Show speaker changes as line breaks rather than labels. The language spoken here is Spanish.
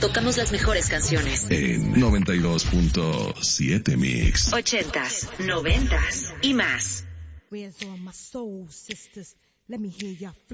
tocamos las mejores canciones.
En 92.7 Mix.
80s, 90s y más.
Where's all my soul sisters? Let me hear ya.